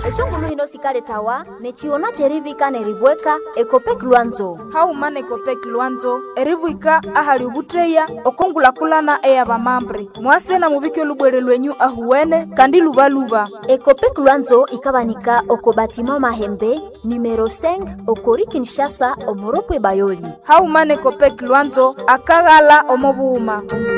Eshongulu hino sikale tawa nechiona cherivika neribweka Ecopec Luanzo. Haumana Ecopec Luanzo eribwika ahali ubutreya okongulakulana eya bamambre. Mwase na mubike lubwere lwenyu ahuwene kandi lubaluba. Ecopec Luanzo ikabanika okobatima Mahembe numero 5 okori Kinshasa omoropwe Bayoli. Haumana Ecopec Luanzo akagala omobuuma.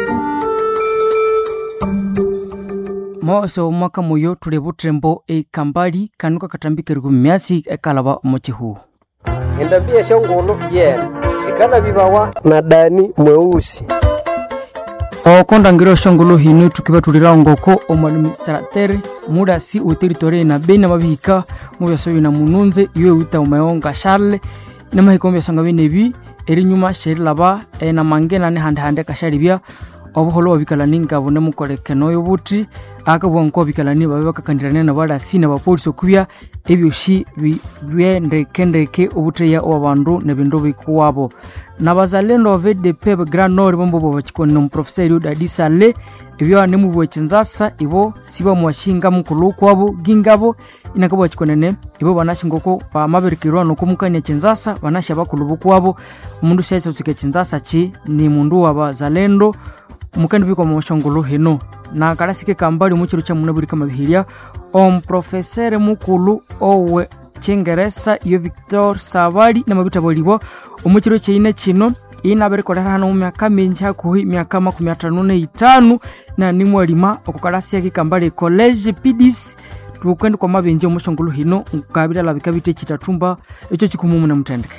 Mose mwaka muyo tulebutrembo kambali kanuka katambikirwa myasi ekalaba omochihu. Endambia shongolo shikana bibawa na Dani mweusi. Okonda ngiro shongolo hino tukiba tulira ngoko omalimisratere muda si uteritoire na bena mabika mubyasoyo na mununze iwe uta umayonga Charles na mahikombe sanga binebi eri nyuma sheri laba na mangena ne hande kasharibya obuholo wabikalani ngabone mukorekeno yobuti akabonko bikalani babe bakakandirana na bala sina bapolisi okubya ebyoshi byendekendeke obuteya obandu nebindo bikuwabo nabazalendo VDP Grand Nord bombo bakikono muprofesseur Udadi Sale ebyo anemu bwechinzasa ibo siba mwashinga mukulu kwabo gingabo inakabo bakikonene ibo banashingoko ba maberikirwa no kumukanya chinzasa banasha bakulu kwabo umundu shayise usike chinzasa chi ni mundu wabazalendo mukandi biko moshongolo hino na karasike kambali muchiro cha munaburi kama bihiria professeur mukulu owe Chingereza iyo Victor Savali na mabita bolibo umuchiro cheine chino inabere korera hano myaka minji hakuhi myaka 55 na ni mwalima okukarasi yake kambali college PDS tukende kwa mabenje moshongolo hino ukabira labika bite chitatumba echo chikumumu na mtendeke.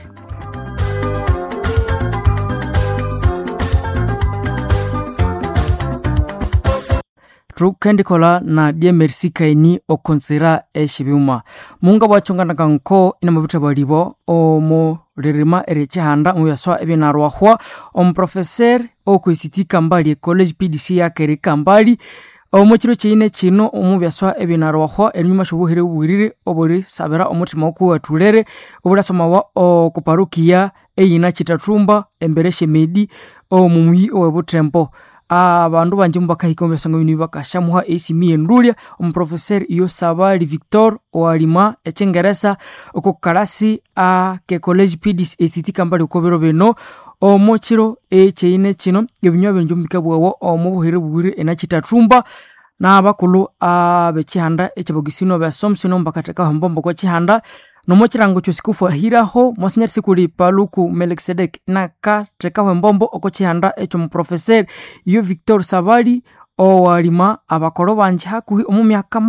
Tukendikola na DMRC kaini okonsera eshibuma munga bwachongana kanko ina mabuta balibo omo ririma erechihanda muyaswa ebinarwahwa professeur okwisiti kambali college PDC yake kambali omuchiro cheine chino omubyaswa ebinarwahwa enyuma shubuhire bwirire obori sabera omutima okuwa tulere obulasoma wa okuparukia eyina chitatumba embereshe medi omumuyi owebutempo abandu banje mbakahikombe sanga bini bakashamuha esimi ndulia professeur iyo Savali Victor oalima echengereza okokarasi ke college PDS STT kambali okobero beno omochiro cheine chino ebinywa benjumbika bwawo omubuhire bwire enachitatumba na abakulu abechihanda echabogisino bya Somsono mbakateka hombombo kwa chihanda nomochirango chosikufu hiraho mosinya sikuli Paluku Melkisedek na kateka hombombo okochihanda echo professeur iyo Victor Savali owalima abakoro banje hakuhi omumyaka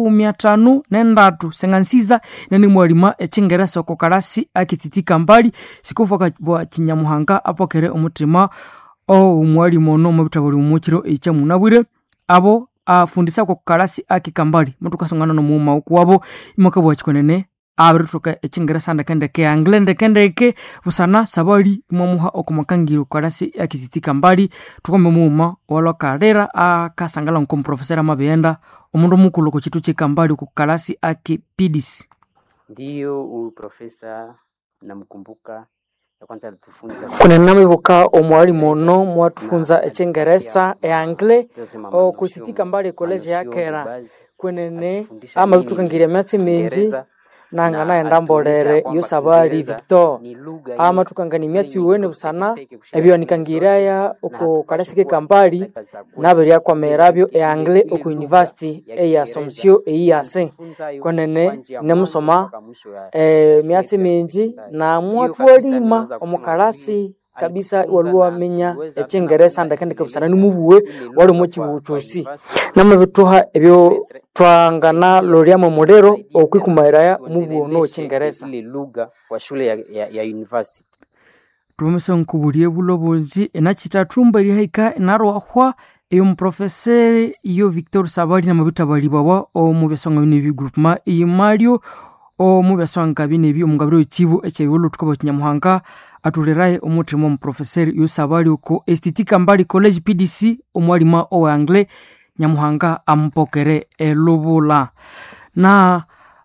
53 sengansiza nani mwalima echengereza okokarasi akititika mbali sikufu akabwa kinyamuhanga apokere omutima omwalimo no mubitabuli umuchiro echa munabwire abo afundisa kokarasi akikambali mutukasongana no muma okuwabo imakabwa chikonene abirutoka echingereza ndakendeke anglende kendeke busana Savali momuha okumakangiro karasi akititika mbali tukombe muma walokarera akasangala nko professeur mabenda omundu mukulu ko chitu chekambali ku karasi akipidis. Ndio professor namkumbuka kwanza tufunza kuna namibuka omwalimu no mwatufunza echingereza angle okusitika mbali college yakera kwenene ama bitukangira myatsi menji nanga naenda mbolere iyo Savali Victor ama tukangani myatsi wene busana ebyo nikangiraya uko karasike kambali nabiri kwa merabyo angle uko university ya Assumption eyase konene nemusoma myatsi menji na mwatu walima omukarasi kabisa waluwa menya echengereza ndakendeke busana nimubuwe wali mochibuchusi namabituha ebyo twangana loriamo modero okwikumairaya mubu no chingereza ile lugha kwa shule ya university tumesa nkuburie bulobonzi enachitatumba irihaika narwahwa iyo professeur iyo Victor Savali na mabita bali baba omubesanga bine groupement iyi Mario omubesanga bine bi omugabiro ichibu echebulu tukaba kinyamuhanga atuleraye umutima professeur iyo Savali uko STT kambali college PDC omwalima owangle nyamuhanga ampokere elubula na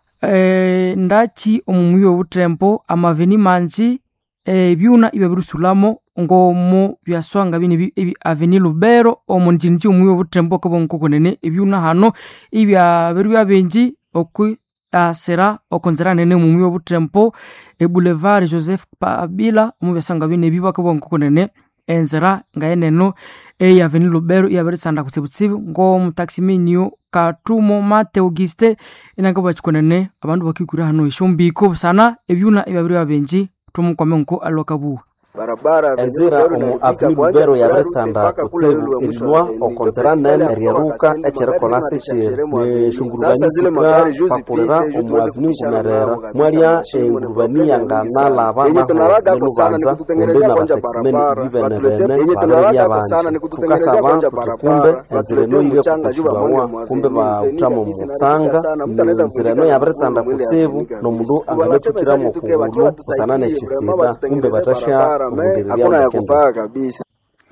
ndachi omumuyo butempo amaveni manji byuna ibabirusulamo ngomo byaswanga bine ebi aveni Lubero omunjinji omumuyo butempo kabonko konene ebyuna hano ibya beru byabenji okwi asera okonzera nene mumwi obutempo Boulevard Joseph Kabila omubyasanga bine bibaka nene enzera ngayeneno Avenue Lubero yaberetsanda kutsibutsibu ngo mutaximinio Katumo Mate Auguste inanga bachikonene abantu bakikura hano ishombiko sana ebyuna ebabiri babenji tumukwame nko alokabu barabara enzira Avenue Lubero yaberetsanda kutsebu ilwa okonzera nene ryeruka echerekolasi chire shungurubani sikra pakulera Avenue kumerera mwalia ngurubani yangana laba na lubanza undo na bataximeni bibenebene baleria banje tukasaba kuchikumbe enzira no ibe kuchibawa kumbe ba utamo mutsanga enzira no yaberetsanda kutsebu no mundu angatukira mu kugulu kusana nechisida kumbe batasha hakuna ya kufaa kabisa.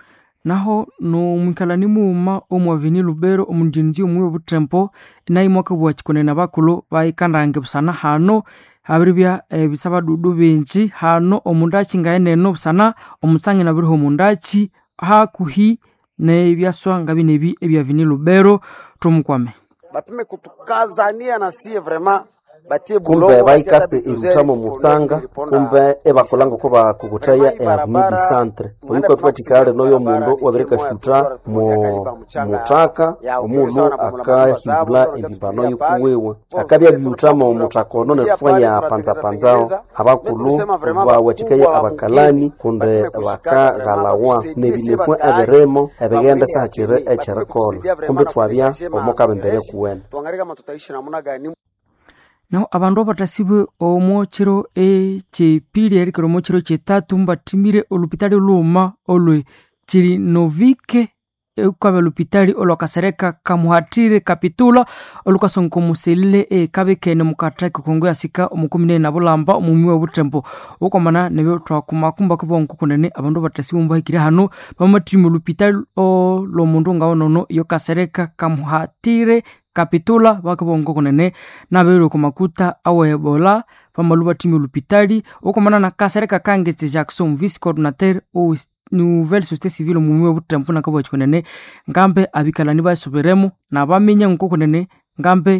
Naho no mwikalani muuma omu Avenue Lubero omundinzi omwe obutempo nayi mwaka bwachikonena bakulu bayikandange busana hano habiribya bisaba dudu benchi hano omundachi ngayeneno busana omutsange na biriho omundachi hakuhi ne byaswa ngabinebi ebya Avenue Lubero tumukwame bapime kutukazania na sie vraiment kumbe baikase ibutamo mutsanga kumbe ebakolanga ko bakugutaya Avenue du Centre uko patikale noyo mundo wabereka shutra mu mutaka umuntu akahibula ibibano yukuwewe akabya byutamo mutakono ne twanya panzao abakulu bawatikaye abakalani kunde bakagalawa ne bilefu aberemo ebegenda sahachire echerekola kumbe twabya omoka bembere kuwena tuangarika matutaishi namuna gani. Naho abandu batasibe omochiro chepili erikero mochiro chetatu mbatimire olupitali luma olwe chiri novike ukabe lupitali olwakasereka kamuhatire kapitula olukasonko muselile kabekene mukataki kongo yasika omukumine na bulamba omumwe obutempo ukomana nebyo twakumakumba kubonko kunene abandu batasibe mbahikire hano bamatimu lupitali lomundu ngawonono yo kasereka kamuhatire kapitula bakabongo kunene nabero kumakuta awe Ebola pamaluba timu lupitali okomana na kasereka kangetse Jackson vice coordinateur o nouvelle société civile mumwe obutempo nakabo chikonene ngambe abikalani basoberemo na bamenya nkokunene ngambe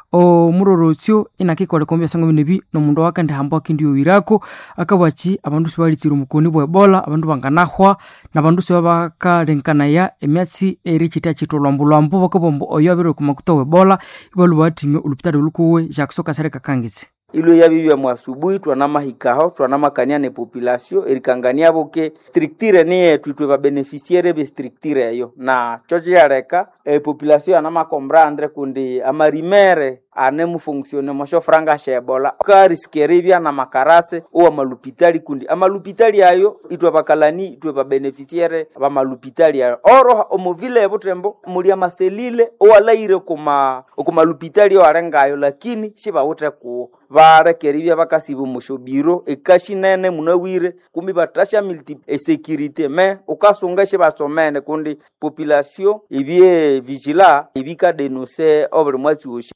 o murorotio inakikole kombya sango binebi no mundo wakande hambo akindi wirako akabachi abandu sibalitsiro mukoni bwa Ebola abandu banganahwa na abandu sebakarenkana ya emyatsi erichita chitolwambulwambo bakabombo oyo abiro kumakuta Ebola ibalu batime ulupitali ulukuwe Jackson kasereka kangitse ilo yabibya mwasubuhi twanama hikaho twanama kanyane population erikangania boke structure ni tutwe ba beneficiaire be structure yo na choche yareka population anama comprendre kundi amarimere anemu fonctionner mosho franga shebola ka riskeribya na makarase o malupitali kundi amalupitali ayo itwa bakalani itwe ba beneficiaire ba malupitali ayo oro omovile ebotembo muri amaselile o alaire kuma lupitali yo arengayo lakini shiba wote ku barekeribya bakasibu mushobiro ekashinene munawire kumbi batasha multi sécurité mais ukasunga she basomene kundi population ibie vigila ibika denoncer over mwatsi ushi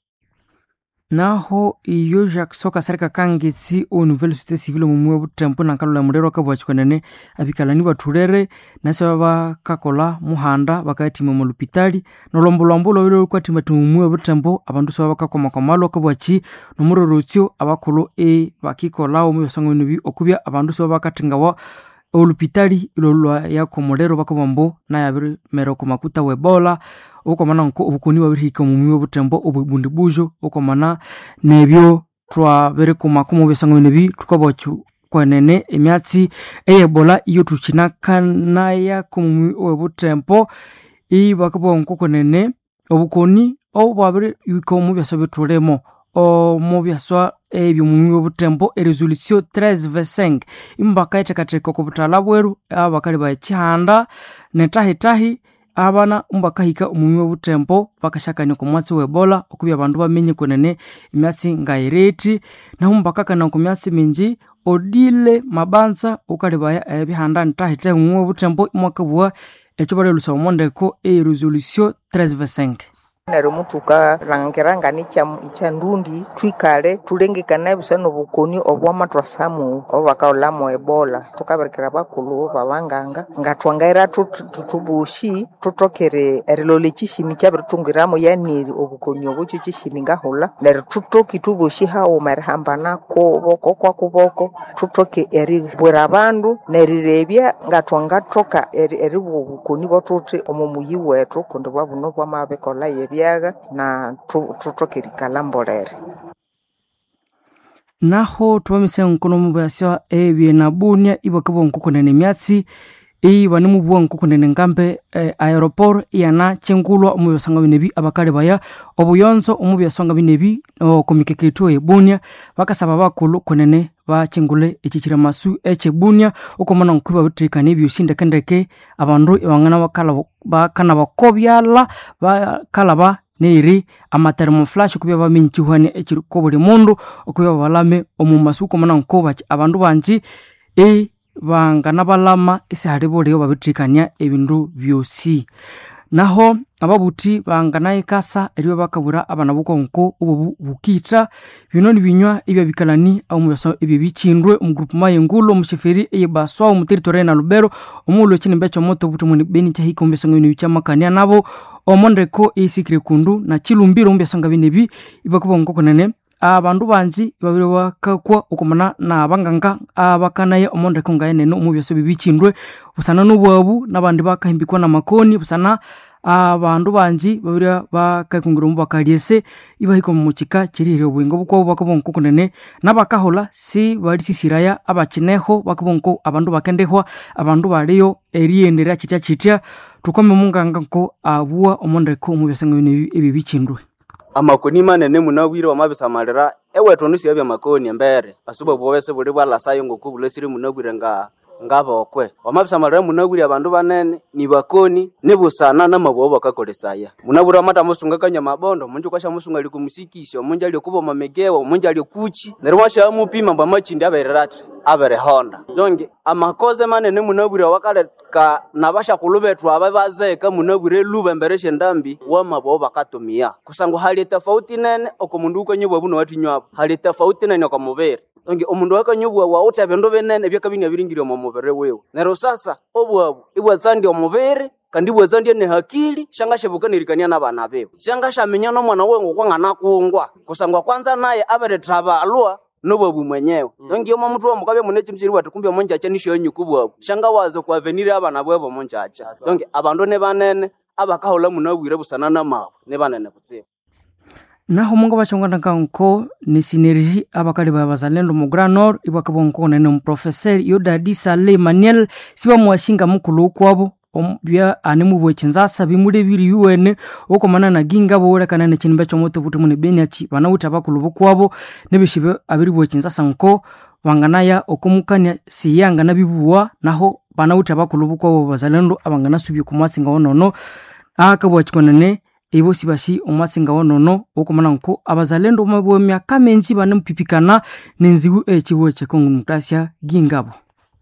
naho iyo Jackson kasereka kangitsi o nouvelle société civile mumwe butempo nakalula murero kabwachikonene abikalani baturere nase baba kakola muhanda bakatima mu lupitali nolombolombo biro kwatima tumumwe butempo abandu so bakakoma komalo kabwachi no murorotio abakolo bakikola o musango nibi okubya abandu so bakatingawa olupitali ilolwa ya komodero bakabombo na yabiri mero kumakuta Ebola ukomana nko obukoni babirika mumwe butembo obubundibujo ukomana nebyo twabere kumakumo besango nebi tukabochu kwenene emyatsi Ebola iyo tuchinakana ya kumumwe obutempo bakabonko kwenene obukoni obwabire yukomo byasobe tulemo o mobyaswa ebyo mumwe obutempo resolution 13/5 imbaka itekateka ko butala bweru abakali ba chihanda netahitahi abana umbaka hika mumwe obutempo bakashakanye ko mwatsi Ebola okubya abandu bamenye konene imyatsi ngaireti na umbaka kana ko myatsi minji odile mabanza ukali baya ebihanda netahitahi mumwe obutempo mwaka bwa ekyo bale lusa omonde ko resolution 13/5 nero mutuka rangerangani cha ndundi twikale tulengekana bisano bukoni obwama samu obakaolamo ebola tukaberekera bakulu babanganga ngatwangaira tutubushi tutokere erilole chishimi cyabirtungiramo yaniri obukoni obucyo chishimi ngahola nero tutoki tubushi hawo marhambana ko boko kwa kuboko tutoke eri bwera bandu nerirebya ngatwangatoka eri bukoni botuti omumuyi wetu kundi bwabuno bwamabekola yebyaga na tutoke rikalamborere naho twamise nkono mubasya ebye nabunya ibakabo nkukonene myatsi bani mubuwa nkukonene ngambe aeroport yana chengulwa omubasanga binebi abakale baya obuyonzo omubasanga binebi komikeketo ebunya bakasaba bakulu konene bachengule ekichira masu echebunya ukomana nkuba butrikane byusinde kendeke abandu ibangana bakana bakobyala bakalaba neiri amatermoflash kubya bamenyichihwane ekiriko buli mundu okubya balame omumasu ukomana nkuba abandu banji bangana balama isihalibo leo babitrikania ebindu byosi naho ababuti bangana ikasa eriwe bakabura abana bukonko ubu bukita bino nibinywa ibya bikalani au muyaso ibyo bicindwe mu group mayengulo musheferi eyebaswa mu territory na Lubero omulo kinimbecho moto butumuni beni cyahi kombeso ngwini bicamakania nabo omondeko isikire kundu na chilumbiro mbesanga binebi ibakubonko konene abandu banji babire bakakwa ukomana na banganga abakanaye omondeko ngayenene umubyaso bibicindwe busana n'ubwabu nabandi bakahimbikwa na makoni busana abandu banji babire bakakungira mu bakaliese ibahiko mu mukika kirire obwengo bukwo bakabonko kunene nabakahola si bari sisiraya abakineho bakabonko abandu bakendehwa abandu baliyo eriendera kitya tukome munganga ko abuwa omondeko umubyaso ngwini ebibicindwe amakoni manene munabwire wamabisamalira ewetondusya yabya makoni embere asuba bwese buli bwalasayo ngokubulesiri munabwire ngabokwe wamabisamalira munabwire abandu banene ni bakoni nebusana namabo bakakolesaya munabura mata musunga kanya mabondo munju kwasha musunga ali kumusikisha munja ali kubo mamegewa munja ali kuchi nerwasha mupima mba machindi abererati abere honda jonge amakoze manene munabwire wakale ka nabasha kulubetwa abazeka munabwire lube mbereshe ndambi wamabo bakatumia kusango hali tofauti nene okomundu ukanyobwa buno watinywabo hali tofauti nene okomubere onge omundu wakanyobwa wa utabendo benene byakabini abiringiro mu mubere wewe nero sasa obwabu ibwazandi omubere kandi bwazandi ne hakili shangashe bukanirikania nabana bebo shangasha menyano mwana wengo kwangana kuungwa kusangwa kwanza naye abere traba alwa nobabu mwenyewe ngiyo mtu wa mukabe munechi mchiri watukumbya monja chanisho nyukubwa shanga wazo kwa venire abana bwebo monja acha donc abandu ne banene abakahola munabwire busana namabo ne banene kutsiba naho mungo bachongana kanko ni synergie abakali babazalendo mu Grand Nord ibakabonko nene mu professeur Yodadi Sale Manuel siba mwashinga mukulu kwabo bya animu bwechinzasa bimure biri UN okomana na ginga bore kanane kinimba cyomoto butumune beniachi banawuta bakulu kwabo nebishibe abiri bwechinzasa nko wanganaya okomukanya siyanga nabibuwa naho banawuta bakulu kwabo bazalendo abangana subye kumasinga wonono akabwachikonene ibo sibashi omasinga wonono okomana nko abazalendo mabwo myaka menji banempipikana nenzigu echiwe chekongumukasya gingabo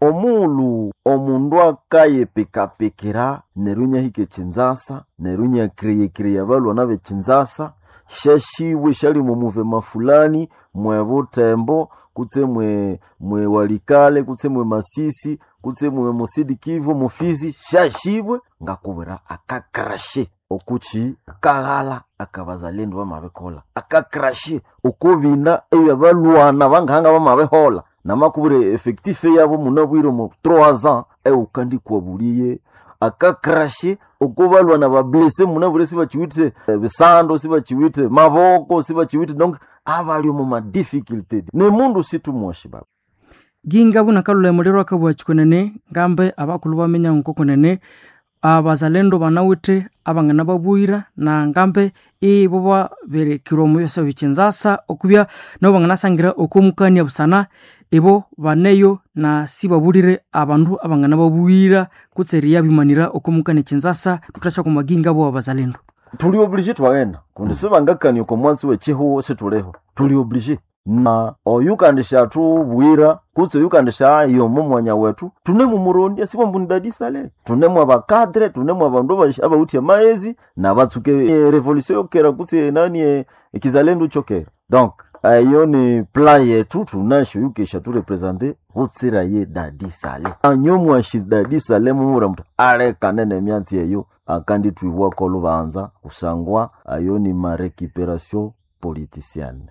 omulu omundu akaye pikapikira nerunya hike chinzasa nerunya kriye balwa nabe chinzasa shashiwe shali mu movement fulani mwe Butembo kutse mwe Walikale kutse mwe Masisi kutse mwe Musidi Kivu Mufizi shashibwe ngakubera akakrashe okuchi kagala akabazalendo bamabekola akakrashe okubina eyo balwana banganga bamabehola namakubure effectif yabo munabwiro mu 3 ans ukandi kwabuliye akakrashe okubalwa na bablesse munabure sibachiwite bisando sibachiwite maboko sibachiwite donc abali mu ma difficulté ne mundu situmwashi baba ginga buna kalule muliro akabwachikonene ngambe abakulu bamenya nkokonene abazalendo banawite abangana babuira na ngambe ibo bere kiromo yose bichinzasa okubya nabo bangana sangira okumukania busana ibo baneyo na sibaburire abandu abangana babuira kutseriya bimanira okumukania chinzasa tutacha ku maginga bo abazalendo tuli oblige twagenda kundi sebangakani ko mwansi we chiho setuleho tuli oblige na oyukandisha tubwira kutse oyukandisha iyo mumwanya wetu tunemu murondia sibo mbundadisa le tunemu abakadre tunemu abandu abawutia maezi na batsuke revolution yokera kutse nani ekizalendo chokera donc ayo ni plan yetu tunasho yukesha tu representer hotsira ye dadisa le anyomwa shi dadisa le mumura mtu ale kanene myanzi yeyo akandi tuibwa ko lubanza usangwa ayo ni ma récupération politicienne.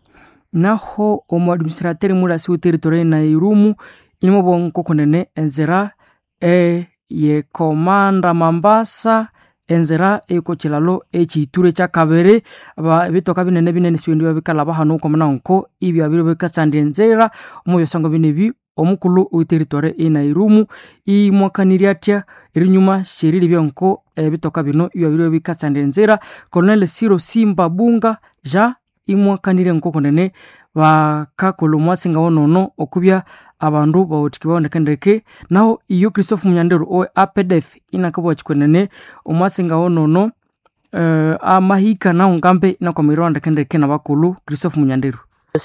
Naho omu-administrateur murasi w'iterritoire na Irumu inimo bonko konene enzera ye komanda Mambasa enzera eko chilalo echiture cha kabere bitoka binene binene sibindi babikala bahano komana nko ibi abiro bekatsandi enzera omu byosanga binebi omukulu w'iterritoire ina Irumu imwakaniriatya irinyuma sheriri byanko bitoka bino iyo abiro bekatsandi enzera Colonel Siro Simba Bunga ja imwakanire nkoko nene bakakolo mwasinga wonono okubya abandu bawutikibwa ndekendeke naho iyo Christophe Munyandero o APDF inakabwa chikwenene omwasinga wonono amahika naho ngambe inakomirwa ndekendeke nabakulu Christophe Munyandero.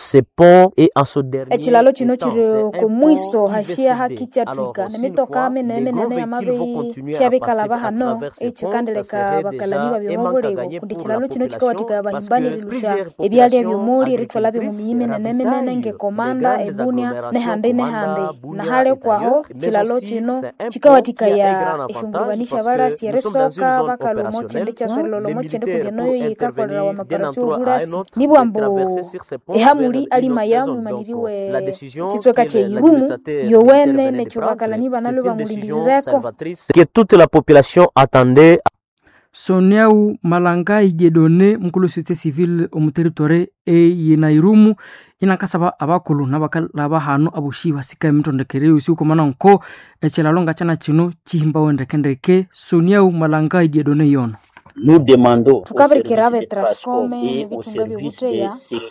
Echilalo chino chiri kumwiso hashia haki chatwika nemitoka menene ya mabe shabekala bahano echikandeleka bakalani babyomobulego kundi chilalo chino chikawatika bahimbani rilusha ebyali ebyomuli ritwala byomumiyime nenene nge komanda ebunia nehande na hale kwaho chilalo chino chikawatika ya eshungubanisha barasi yeresoka bakalo chende chasololo mochende kugenoyo yikakolera wa maparasyo burasi nibwambo muri alimaya mumaniriwe chitsweka che Irumu yowene nechubakalani banalo bamulindirireko que toute la population attendait. Soniau Malanga igedone mukulu société civile omu territoire yina Irumu inakasaba abakulu nabakala bahano abushi basika mitondekere usiku mana nko echelalo chana chino chihimba wendekendeke Soniau Malanga igedone yona. Nous demandons tukabrikira betraskome bitunga byobuteya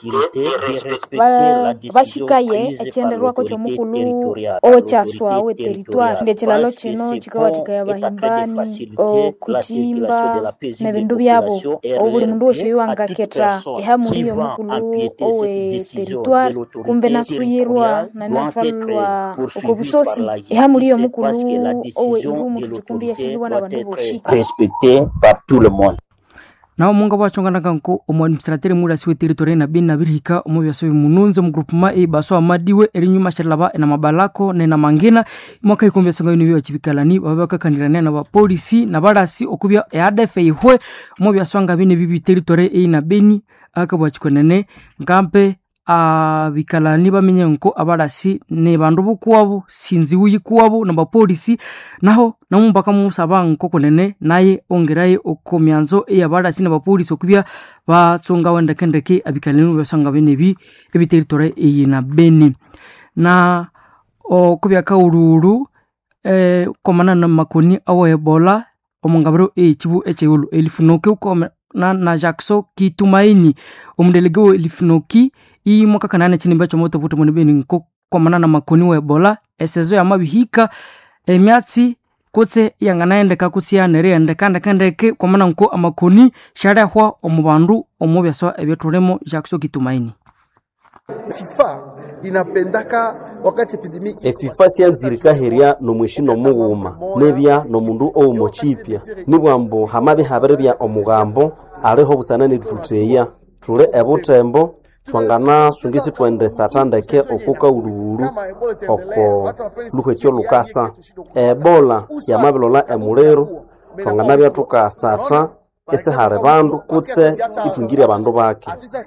bashikaye echenderwa ko cyomukulu ocyaswa we territoire ndechelalo chino chikawatika yabahimbani o kutimba nebindu byabo obuli mundu wose yangaketa ehamuriyo mukulu owe territoire kumbe nasuyirwa na natwalwa okubusosi ehamuriyo mukulu owe Irumu tukumbi yashirwa nabandu boshi respecté par tout le monde. Nao munga bachongana kanko omu-administrateur murasi w'iterritoire na bina birihika omu byaso bimununze mu groupement baso amadiwe erinyuma shalaba na mabalako na mangena mwaka ikombe sanga yino bibachibikalani babakakanirana na bapolisi na barasi okubya ADF ihwe omu byaso anga bine bibi territoire na beni akabwachikonene ngampe bikalani bamenye nko abarasi ne bandu bukwabo sinzi uyikuwabo na bapolisi naho namumbaka musaba nko konene naye ongeraye okomyanzo yabarasi na bapolisi okubya batsonga wendekendeke abikalani basanga benebi ebiterritoire yina beni na okubya kaururu komana na makoni awo Ebola omungabiro echibu echeyulu elifinoke ukoma na Jackson Kitumaini omdelego elifinoki mwaka kanane chinimba chomoto puto munibeni nko kwa manana makoni wa Ebola esezo ya mabihika emyatsi kutse yanganaendeka kutsia nere ndekandeke kwa mana nko amakoni shara hwa omubandu omubyaso ebyotulemo Jackson Kitumaini. FIFA inapendaka wakati epidemi FIFA sianzirika heria no mwishino muwuma nebya no mundu omuchipya nibwambo hamabe habere bya omugambo areho busanane tutreya tule ebutembo twangana sungisi twende satandeke okuka ururu oko lukwetyo lukasa Ebola ya mabilola emulero twangana bya tukasata ese hare bandu kutse itungire abandu bake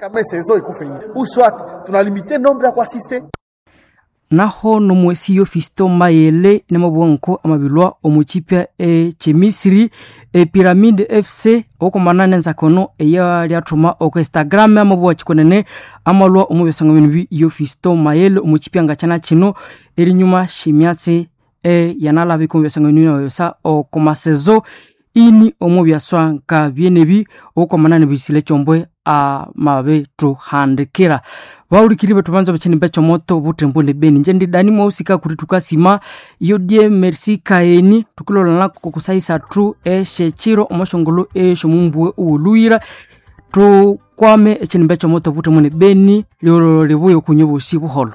tunalimite nombre kwa assiste naho no mwesiyo Fisto Mayele nemabwanko amabilwa omuchipya chemisiri Pyramide FC okomanana nzakono eya lyatuma oko Instagram amabwa chikonene amalwa omubesanga bintu iyo Fisto Mayele omuchipya ngachana chino erinyuma shimyatse yanala bikombesanga bintu yosa okomasezo ini omubyaswa nka byenebi okomanana bisile chombwe mabe tuhandikira baurikiri betubanza bacheni bacho moto butembo ne beni njendi dani mwusika kurituka sima yodie merci kaeni tukulola kukusaisa tru shechiro omoshongolo shomumbwe uluira tu kwame echinimbe chomoto vute mwene beni liolo libuyo kunyobu usibu holo.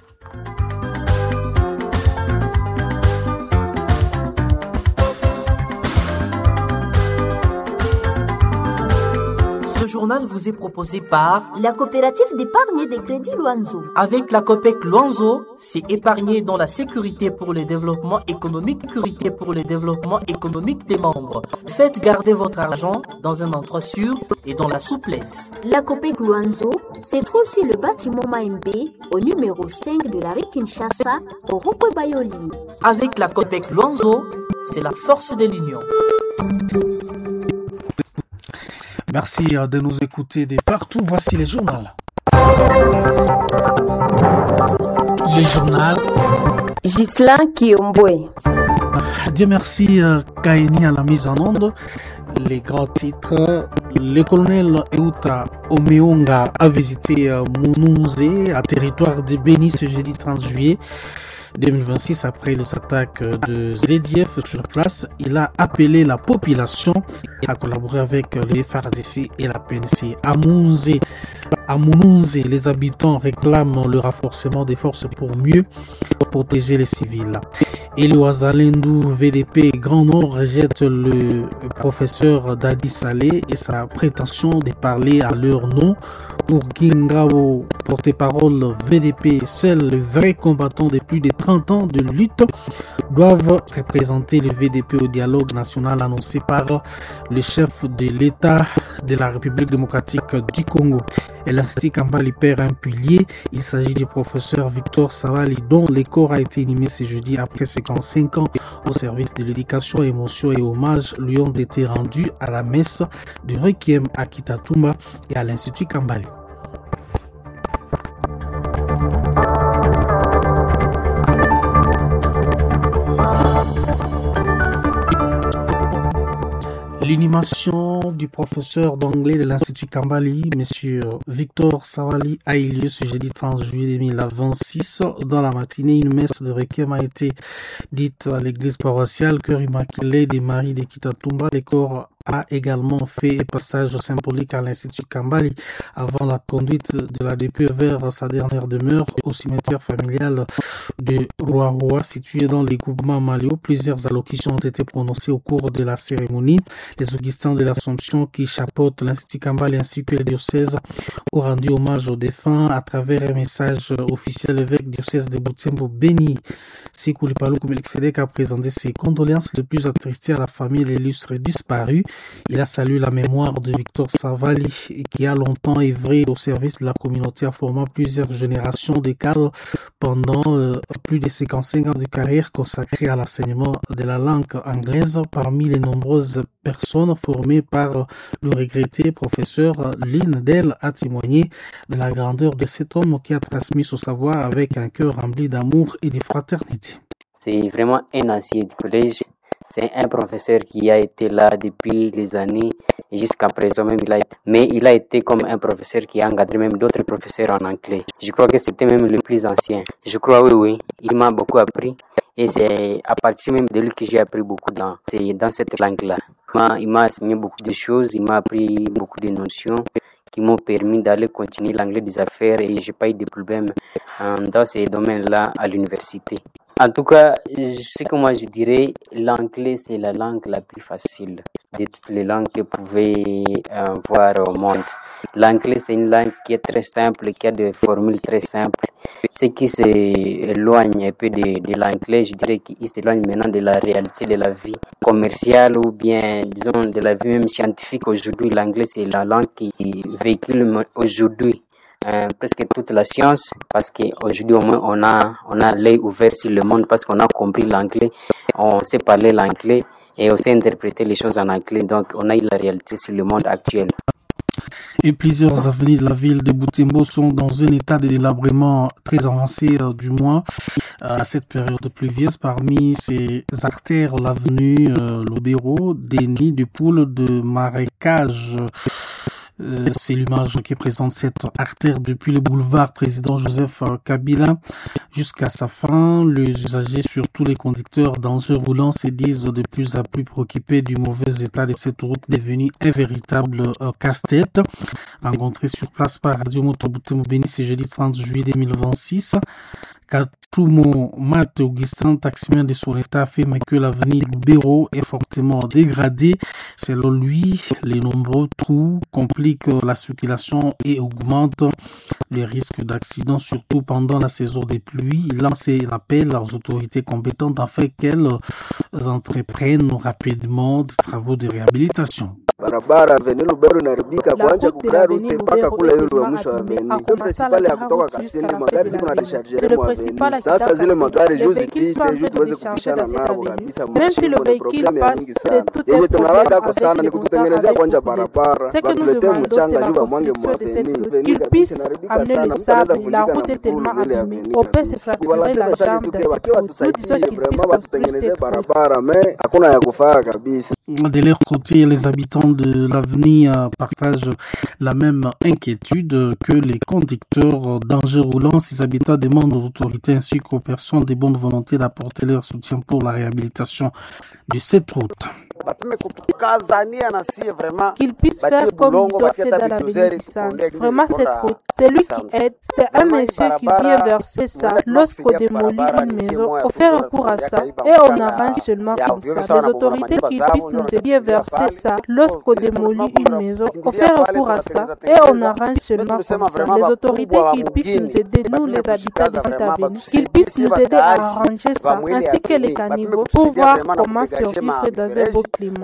Ce journal vous est proposé par la coopérative d'épargne et de crédit Luanzo. Avec la COPEC Luanzo, c'est épargner dans la sécurité pour le développement économique des membres. Faites garder votre argent dans un endroit sûr et dans la souplesse. La COPEC Luanzo se trouve sur le bâtiment Maembe au numéro 5 de la rue Kinshasa au rond-point Bayoli. Avec la COPEC Luanzo, c'est la force de l'union. Merci de nous écouter de partout. Voici les journaux. Le journal. Ghislain Kiomboué. Dieu merci, Kaini à la mise en onde. Les grands titres. Le colonel Euta Omeonga a visité Mounouze, à territoire de Béni, ce jeudi 30 juillet 2026, après les attaques de ZDF sur place. Il a appelé la population à collaborer avec les FARDC et la PNC. À Mounouze, les habitants réclament le renforcement des forces pour mieux protéger les civils. Et le Ouazalendou VDP Grand Nord rejette le professeur Dadi Saleh et sa prétention de parler à leur nom. Pour Gingao, porte-parole VDP, seuls les vrais combattants de plus de 30 ans de lutte doivent représenter le VDP au dialogue national annoncé par le chef de l'État de la République démocratique du Congo. Et l'Institut Kambali perd un pilier. Il s'agit du professeur Victor Savali, dont le corps a été inhumé ce jeudi après 55 ans au service de l'éducation, émotion et hommage lui ont été rendus à la messe du Requiem à Kitatumba et à l'Institut Kambali. L'inhumation du professeur d'anglais de l'Institut Kambali, M. Victor Savali, a eu lieu ce jeudi 30 juillet 2026. Dans la matinée, une messe de requiem a été dite à l'église paroissiale Cœur Immaculé des Maries de Kitatumba. Le corps a également fait passage symbolique à l'Institut Kambali avant la conduite de la DPE vers sa dernière demeure au cimetière familial de Roaroa, situé dans les groupements Malio. Plusieurs allocutions ont été prononcées au cours de la cérémonie. Les Augustins de l'Assomption qui chapeautent l'Institut Kambali ainsi que le diocèse ont rendu hommage aux défunts à travers un message officiel. L'évêque diocèse de Butembo Béni Sikoulipalu Melkisedek a présenté ses condoléances les plus attristées à la famille de l'illustre disparu. Il a salué la mémoire de Victor Savali qui a longtemps œuvré au service de la communauté en formant plusieurs générations de cadres pendant plus de 55 ans de carrière consacrée à l'enseignement de la langue anglaise. Parmi les nombreuses personnes formées par le regretté professeur, l'une d'elles a témoigné de la grandeur de cet homme qui a transmis son savoir avec un cœur rempli d'amour et de fraternité. C'est vraiment un ancien du collège. C'est un professeur qui a été là depuis les années jusqu'à présent même. Mais il a été comme un professeur qui a encadré même d'autres professeurs en anglais. Je crois que c'était même le plus ancien. Je crois oui. Il m'a beaucoup appris. Et c'est à partir même de lui que j'ai appris beaucoup dans cette langue-là. Il m'a enseigné beaucoup de choses. Il m'a appris beaucoup de notions qui m'ont permis d'aller continuer l'anglais des affaires. Et je n'ai pas eu de problème dans ces domaines-là à l'université. En tout cas, ce que moi je dirais, l'anglais c'est la langue la plus facile de toutes les langues que vous pouvez voir au monde. L'anglais c'est une langue qui est très simple, qui a des formules très simples. Ce qui s'éloigne un peu de l'anglais, je dirais qu'il s'éloigne maintenant de la réalité de la vie commerciale ou bien disons de la vie même scientifique aujourd'hui. L'anglais c'est la langue qui véhicule aujourd'hui presque toute la science, parce qu'aujourd'hui au moins on a l'œil ouvert sur le monde parce qu'on a compris l'anglais, on sait parler l'anglais et on sait interpréter les choses en anglais, donc on a eu la réalité sur le monde actuel. Et plusieurs avenues de la ville de Butembo sont dans un état de délabrement très avancé, du moins à cette période pluvieuse. Parmi ces artères, l'avenue Lobero, des nids de poules de marécage C'est l'image qui présente cette artère depuis le boulevard président Joseph Kabila jusqu'à sa fin. Les usagers, surtout les conducteurs d'engins roulants, se disent de plus en plus préoccupés du mauvais état de cette route devenue un véritable casse-tête. Rencontré sur place par Radio Moto Butembo Beni ce jeudi 30 juillet 2026, Katumo Mat Augustin, taximan de son état, affirme que l'avenir Lubero est fortement dégradée. Selon lui, les nombreux trous compliquent la circulation et augmentent les risques d'accidents, surtout pendant la saison des pluies. Il lance un appel aux autorités compétentes afin qu'elles entreprennent rapidement des travaux de réhabilitation. Barabara Avenue Lubero inaribika kuanja kukura rute mpaka kule yule wa mwisho wa Avenue. Ndio principal ya kutoka Kasindi, magari ziko na recharger mwa Avenue. Sasa zile magari juu zipite, juu tuweze kupishana nao kabisa. Même si le véhicule passe, c'est tout est tunalaka kwa sana ni kututengenezea kwanja barabara. Batulete mchanga juu bamwange mwa Avenue. Qu'il puisse amener le sable, la route est tellement abîmée. On peut se fracturer la jambe dans cette route. Nous disons qu'il puisse construire cette barabara, mais hakuna ya kufaa kabisa. De leur côté, les habitants de l'avenir partagent la même inquiétude que les conducteurs d'engins roulants. Ces habitants demandent aux autorités ainsi qu'aux personnes de bonne volonté d'apporter leur soutien pour la réhabilitation de cette route. Qu'il puisse faire comme ils ont fait dans l'avenir du centre. Vraiment, cette route, c'est lui qui aide. C'est un monsieur qui vient verser ça lorsqu'on démolit une maison. On fait recours à ça et on arrange seulement comme ça. Les autorités qui puissent nous aider à verser ça lorsqu'on démolit une maison. On fait recours à ça et on arrange seulement comme ça. Les autorités qui puissent nous aider, nous les habitants de cette avenue, qu'ils puissent nous aider à arranger ça, ainsi que les caniveaux, pour voir comment survivre dans un beau climat.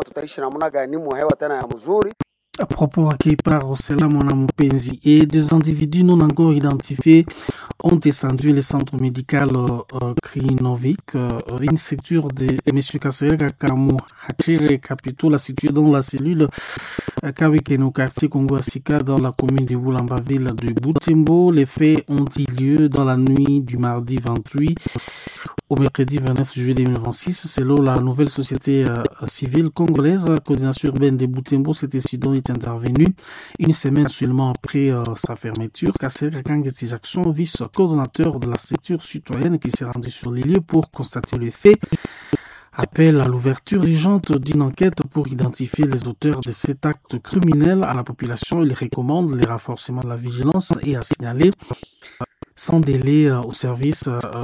À propos recueillis par Osela Monamupenzi et deux individus non encore identifiés ont descendu le centre médical Krinovic, une structure de M. Kasereka Kamu Hachire Capitula située dans la cellule Kawikeno quartier Congo-Asika dans la commune de Boulamba-Ville de Butembo. Les faits ont eu lieu dans la nuit du mardi 28 au mercredi 29 juillet 2026. Selon la nouvelle société civile congolaise, la coordination urbaine de Butembo, cet incident est intervenu une semaine seulement après sa fermeture. Kasereka Kangeti Jackson, vice-coordonnateur de la structure citoyenne qui s'est rendu sur les lieux pour constater les faits, appelle à l'ouverture urgente d'une enquête pour identifier les auteurs de cet acte criminel à la population. Il recommande le renforcement de la vigilance et à signaler sans délai au service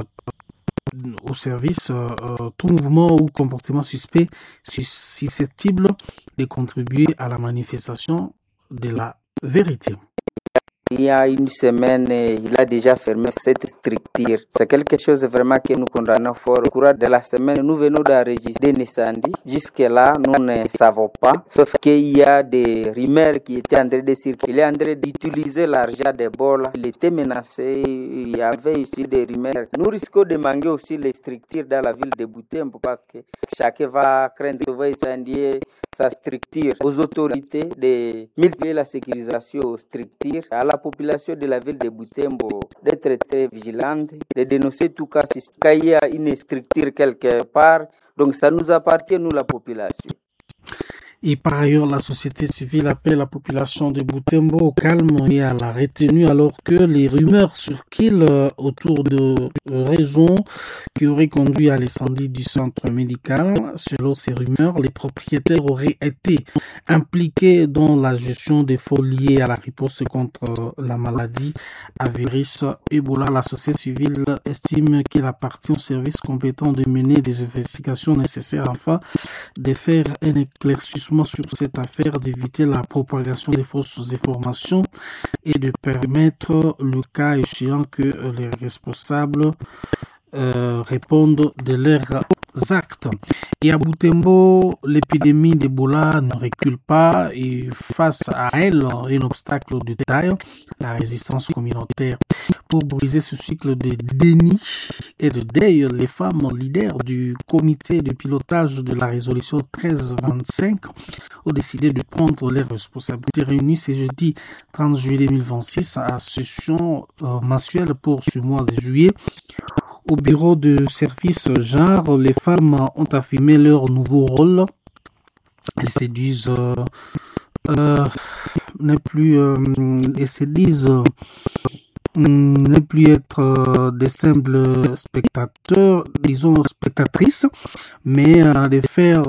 tout mouvement ou comportement suspect susceptible de contribuer à la manifestation de la vérité. Il y a une semaine, il a déjà fermé cette structure. C'est quelque chose vraiment que nous condamnons fort. Au cours de la semaine, nous venons d'enregistrer des incendies. Jusque-là, nous ne savons pas. Sauf qu'il y a des rumeurs qui étaient en train de circuler. Il est en train d'utiliser l'argent des bols. Il était menacé. Il y avait aussi des rumeurs. Nous risquons de manquer aussi les structures dans la ville de Butembo parce que chacun va craindre de voir incendier sa structure. Aux autorités de multiplier la sécurisation aux structures, à la population de la ville de Butembo d'être très vigilante, de dénoncer tout cas s'il y a une structure quelque part. Donc ça nous appartient, nous la population. Et par ailleurs, la société civile appelle la population de Butembo au calme et à la retenue alors que les rumeurs circulent autour de raisons qui auraient conduit à l'incendie du centre médical. Selon ces rumeurs, les propriétaires auraient été impliqués dans la gestion des faux liés à la riposte contre la maladie à virus Ebola. La société civile estime qu'il appartient au service compétent de mener des investigations nécessaires afin de faire un éclaircissement sur cette affaire, d'éviter la propagation des fausses informations et de permettre le cas échéant que les responsables répondent de leurs actes. Et à Butembo, l'épidémie d'Ebola ne recule pas et face à elle, un obstacle de taille, la résistance communautaire. Pour briser ce cycle de déni et de deuil, les femmes leaders du comité de pilotage de la résolution 1325 ont décidé de prendre leurs responsabilités. Réunies ce jeudi 30 juillet 2026 à session mensuelle pour ce mois de juillet. Au bureau de service genre, les femmes ont affirmé leur nouveau rôle. Elles se disent ne plus et se disent ne plus être des simples spectateurs, disons spectatrices, mais de faire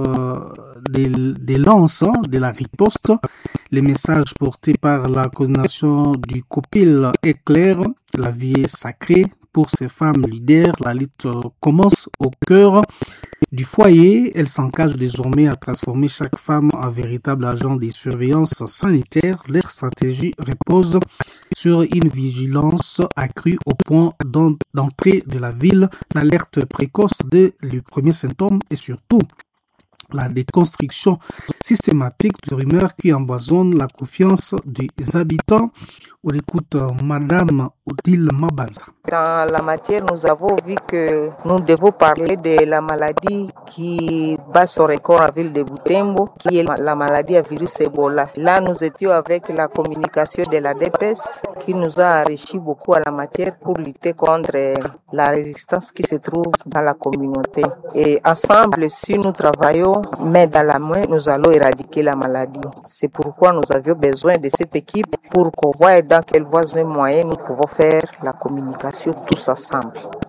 des lances de la riposte. Les messages portés par la coordination du COPIL est clair, la vie est sacrée. Pour ces femmes leaders, la lutte commence au cœur du foyer. Elle s'engage désormais à transformer chaque femme en véritable agent de surveillance sanitaire. Leur stratégie repose sur une vigilance accrue au point d'entrée de la ville, l'alerte précoce dès les premiers symptômes et surtout la déconstruction systématique de rumeurs qui empoisonnent la confiance des habitants. On écoute Madame Odile Mabanza. Dans la matière, nous avons vu que nous devons parler de la maladie qui bat son record en ville de Butembo, qui est la maladie à virus Ebola. Là, nous étions avec la communication de la DPS qui nous a enrichi beaucoup à la matière pour lutter contre la résistance qui se trouve dans la communauté. Et ensemble, si nous travaillons main dans la main, nous allons éradiquer la maladie. C'est pourquoi nous avions besoin de cette équipe pour qu'on voie dans quelles voies et moyens nous pouvons faire la communication tous ensemble.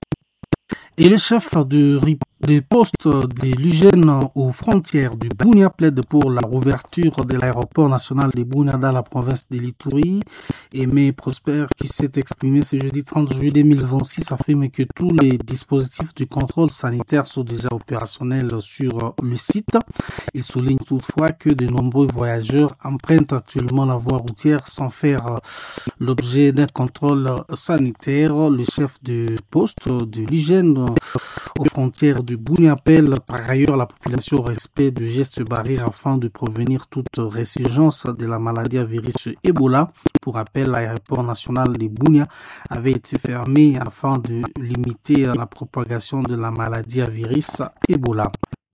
Et le chef de poste de l'hygiène aux frontières du Bunia plaide pour la rouverture de l'aéroport national de Bunia dans la province de l'Ituri. Aimé Prosper, qui s'est exprimé ce jeudi 30 juillet 2026, affirme que tous les dispositifs du contrôle sanitaire sont déjà opérationnels sur le site. Il souligne toutefois que de nombreux voyageurs empruntent actuellement la voie routière sans faire l'objet d'un contrôle sanitaire. Le chef de poste de l'hygiène aux frontières du Bunia appelle par ailleurs la population au respect de gestes barrières afin de prévenir toute résurgence de la maladie à virus Ebola. Pour rappel, l'aéroport national de Bunia avait été fermé afin de limiter la propagation de la maladie à virus Ebola.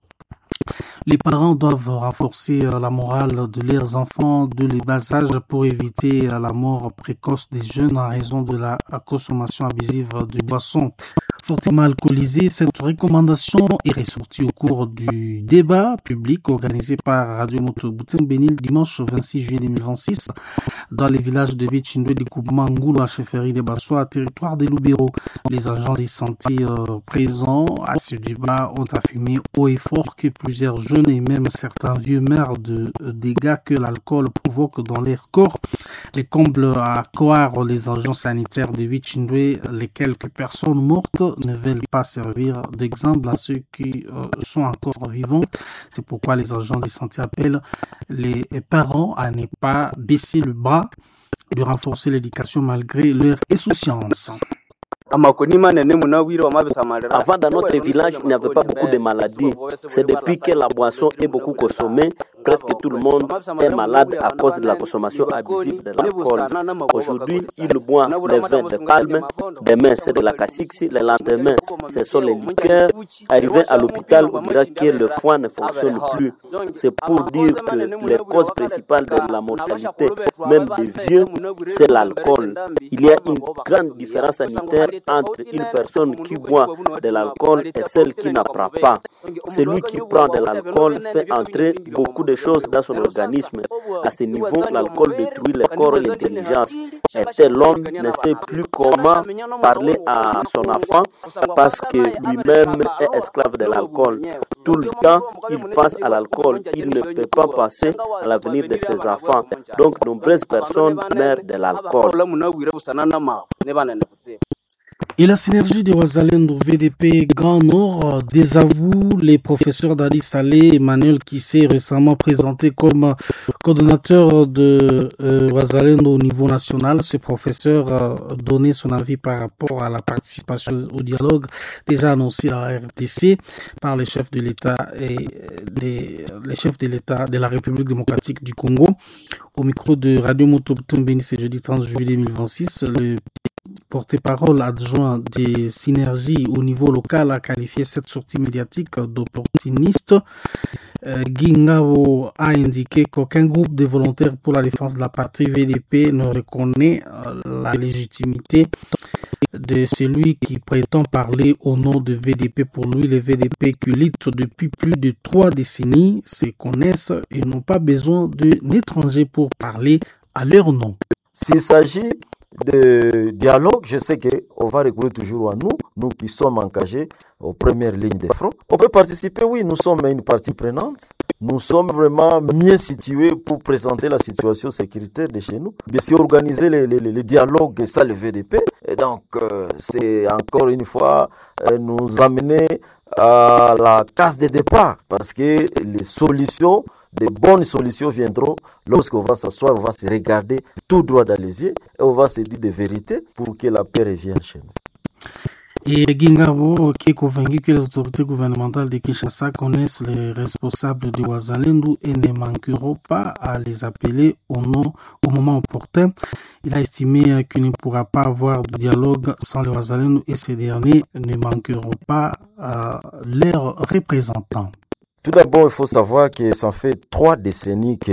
Les parents doivent renforcer la morale de leurs enfants de les bas âge pour éviter la mort précoce des jeunes en raison de la consommation abusive de boissons fortement alcoolisées. Cette recommandation est ressortie au cours du débat public organisé par Radio Moto Butembenil dimanche 26 juillet 2026 dans les villages de Bichindwe, de Koubmangoulou, à Chefferie de Bassois, territoire des Loubero. Les agents de santé présents à ce débat ont affirmé haut et fort que plusieurs jeunes et même certains vieux meurent de dégâts que l'alcool provoque dans leur corps. Les combles à croire les agents sanitaires de Bichindwe, les quelques personnes mortes ne veulent pas servir d'exemple à ceux qui sont encore vivants. C'est pourquoi les agents de santé appellent les parents à ne pas baisser le bras, de renforcer l'éducation malgré leur insouciance. Avant, dans notre village, il n'y avait pas beaucoup de maladies. C'est depuis que la boisson est beaucoup consommée, presque tout le monde est malade à cause de la consommation abusive de l'alcool. Aujourd'hui, il boit des vins de palme, demain c'est de la cassix, le lendemain ce sont les liqueurs. Arrivé à l'hôpital, on dira que le foie ne fonctionne plus. C'est pour dire que les causes principales de la mortalité, même des vieux, c'est l'alcool. Il y a une grande différence sanitaire entre une personne qui boit de l'alcool et celle qui n'en prend pas. Celui qui prend de l'alcool fait entrer beaucoup de choses dans son organisme. À ce niveau, l'alcool détruit le corps et l'intelligence. Et tel homme ne sait plus comment parler à son enfant parce que lui-même est esclave de l'alcool. Tout le temps, il pense à l'alcool. Il ne peut pas penser à l'avenir de ses enfants. Donc, nombreuses personnes meurent de l'alcool. Et la synergie de Ouazalendo VDP Grand Nord désavoue les professeurs Dadi Salé, Emmanuel qui s'est récemment présenté comme coordonnateur de Ouazalendo au niveau national. Ce professeur a donné son avis par rapport à la participation au dialogue déjà annoncé à la RDC par les chefs de l'État et les chefs de l'État de la République démocratique du Congo. Au micro de Radio Moto Butembenil, ce jeudi 30 juillet 2026, le porte-parole adjoint des synergies au niveau local a qualifié cette sortie médiatique d'opportuniste. Guingao a indiqué qu'aucun groupe de volontaires pour la défense de la patrie VDP ne reconnaît la légitimité de de celui qui prétend parler au nom de VDP. Pour lui, les VDP qui luttent depuis plus de 3 décennies se connaissent et n'ont pas besoin d'un étranger pour parler à leur nom. S'il s'agit de dialogue, je sais qu'on va recourir toujours à nous qui sommes engagés aux premières lignes de front. On peut participer, oui, nous sommes une partie prenante. Nous sommes vraiment mieux situés pour présenter la situation sécuritaire de chez nous. Bien sûr, organiser les dialogues, ça le VDP. Et donc, c'est encore une fois nous amener à la case de départ. Parce que les solutions, de bonnes solutions viendront lorsqu'on va s'asseoir, on va se regarder tout droit dans les yeux et on va se dire des vérités pour que la paix revienne chez nous. Et Gingabo, qui est convaincu que les autorités gouvernementales de Kinshasa connaissent les responsables de Wazalendo et ne manqueront pas à les appeler au moment opportun. Il a estimé qu'il ne pourra pas avoir de dialogue sans les Wazalendo et ces derniers ne manqueront pas à leurs représentants. Tout d'abord, il faut savoir que ça fait 3 décennies que